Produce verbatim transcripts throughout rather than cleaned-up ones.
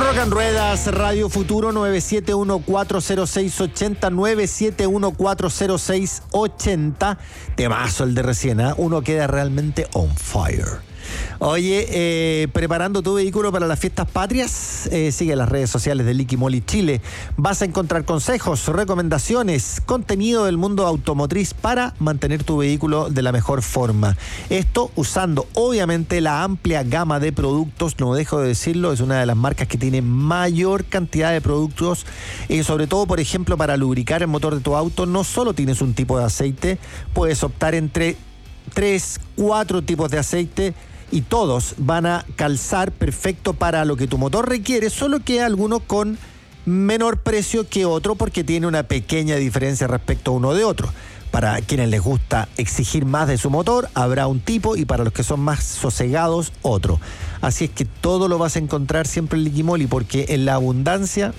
Rock and Ruedas, Radio Futuro, nueve siete uno cuatro cero seis ocho cero, nueve siete uno cuatro cero seis ocho cero. Temazo el de recién, ¿eh? Uno queda realmente on fire. Oye, eh, preparando tu vehículo para las fiestas patrias, eh, sigue las redes sociales de Liqui Moly Chile. Vas a encontrar consejos, recomendaciones, contenido del mundo automotriz para mantener tu vehículo de la mejor forma. Esto usando obviamente la amplia gama de productos, no dejo de decirlo, es una de las marcas que tiene mayor cantidad de productos, eh, sobre todo por ejemplo para lubricar el motor de tu auto. No solo tienes un tipo de aceite, puedes optar entre tres, cuatro tipos de aceite y todos van a calzar perfecto para lo que tu motor requiere, solo que algunos con menor precio que otro porque tiene una pequeña diferencia respecto a uno de otro. Para quienes les gusta exigir más de su motor, habrá un tipo, y para los que son más sosegados, otro. Así es que todo lo vas a encontrar siempre en Liqui Moly, porque en la abundancia,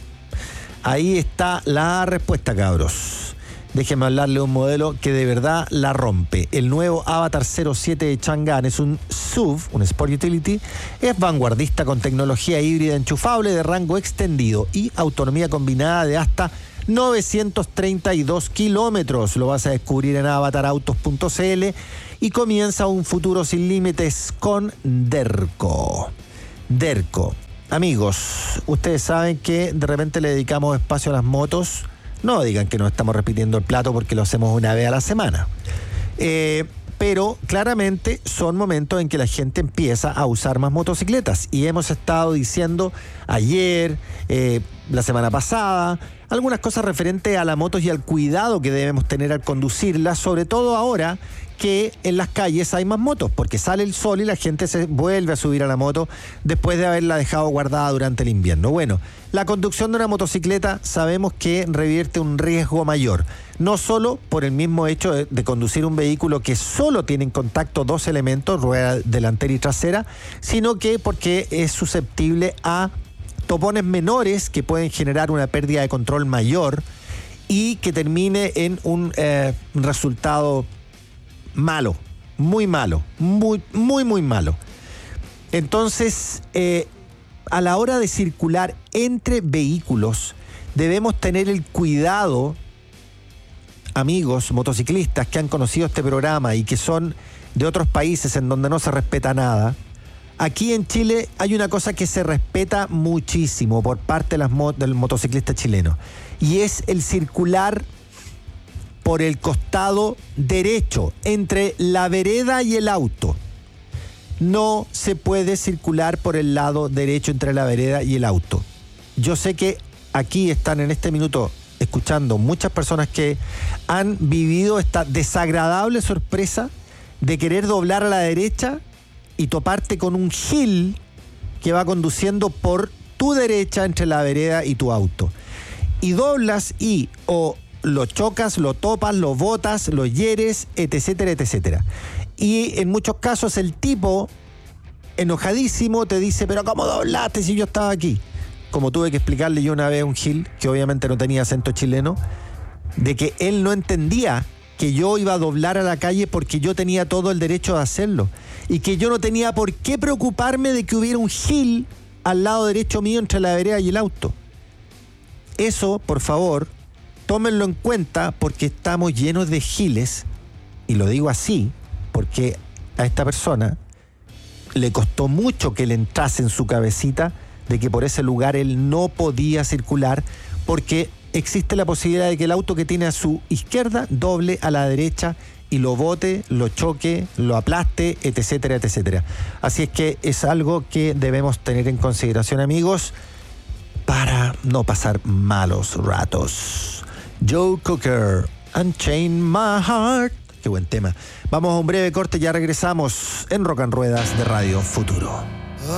ahí está la respuesta, cabros. Déjenme hablarle de un modelo que de verdad la rompe. El nuevo Avatar cero siete de Chang'an es un S U V, un Sport Utility. Es vanguardista con tecnología híbrida enchufable de rango extendido y autonomía combinada de hasta novecientos treinta y dos kilómetros. Lo vas a descubrir en avatar autos punto c l y comienza un futuro sin límites con Derco. Derco. Amigos, ustedes saben que de repente le dedicamos espacio a las motos. No digan que nos estamos repitiendo el plato porque lo hacemos una vez a la semana. Eh, pero claramente son momentos en que la gente empieza a usar más motocicletas. Y hemos estado diciendo ayer, eh, la semana pasada, algunas cosas referentes a las motos y al cuidado que debemos tener al conducirlas, sobre todo ahora que en las calles hay más motos, porque sale el sol y la gente se vuelve a subir a la moto después de haberla dejado guardada durante el invierno. Bueno, la conducción de una motocicleta sabemos que revierte un riesgo mayor, no solo por el mismo hecho de, de conducir un vehículo que solo tiene en contacto dos elementos, rueda delantera y trasera, sino que porque es susceptible a topones menores que pueden generar una pérdida de control mayor y que termine en un eh, resultado malo, muy malo, muy, muy, muy malo. Entonces, eh, a la hora de circular entre vehículos, debemos tener el cuidado, amigos motociclistas que han conocido este programa y que son de otros países en donde no se respeta nada. Aquí en Chile hay una cosa que se respeta muchísimo por parte de las mot- del motociclista chileno, y es el circular por el costado derecho, entre la vereda y el auto. No se puede circular por el lado derecho entre la vereda y el auto. Yo sé que aquí están en este minuto escuchando muchas personas que han vivido esta desagradable sorpresa de querer doblar a la derecha y toparte con un gil que va conduciendo por tu derecha entre la vereda y tu auto. Y doblas y o lo chocas, lo topas, lo botas, lo hieres, etcétera, etcétera. Y en muchos casos el tipo, enojadísimo, te dice, pero ¿cómo doblaste si yo estaba aquí? Como tuve que explicarle yo una vez a un gil, que obviamente no tenía acento chileno, de que él no entendía que yo iba a doblar a la calle porque yo tenía todo el derecho de hacerlo. Y que yo no tenía por qué preocuparme de que hubiera un gil al lado derecho mío entre la vereda y el auto. Eso, por favor, tómenlo en cuenta, porque estamos llenos de giles, y lo digo así porque a esta persona le costó mucho que le entrase en su cabecita de que por ese lugar él no podía circular, porque existe la posibilidad de que el auto que tiene a su izquierda doble a la derecha y lo bote, lo choque, lo aplaste, etcétera, etcétera. Así es que es algo que debemos tener en consideración, amigos, para no pasar malos ratos. Joe Cocker, Unchain My Heart. Qué buen tema. Vamos a un breve corte, ya regresamos en Rock and Ruedas de Radio Futuro.